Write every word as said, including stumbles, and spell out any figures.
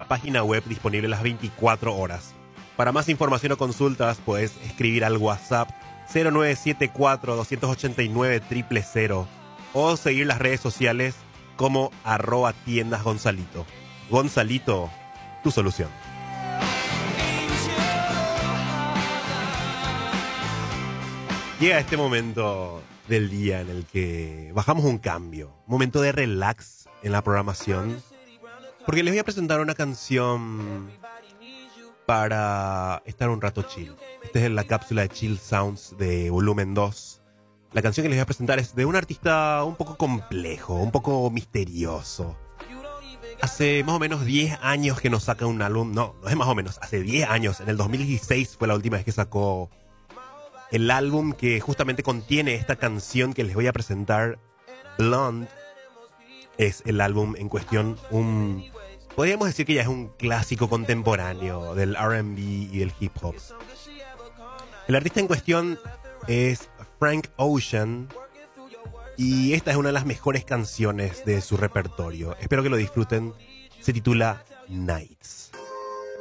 página web disponible las veinticuatro horas. Para más información o consultas puedes escribir al WhatsApp cero nueve siete cuatro, dos ocho nueve, cero cero cero o seguir las redes sociales como arroba tiendas Gonzalito. Gonzalito, tu solución. Llega este momento del día en el que bajamos un cambio, un momento de relax en la programación, porque les voy a presentar una canción para estar un rato chill. Esta es la cápsula de Chill Sounds de volumen dos. La canción que les voy a presentar es de un artista un poco complejo, un poco misterioso. Hace más o menos diez años que nos saca un álbum, no, no es más o menos, hace diez años, en el dos mil dieciséis fue la última vez que sacó el álbum que justamente contiene esta canción que les voy a presentar. Blonde es el álbum en cuestión, un, podríamos decir que ya es un clásico contemporáneo del R and B y del hip hop. El artista en cuestión es Frank Ocean y esta es una de las mejores canciones de su repertorio. Espero que lo disfruten. Se titula Nights.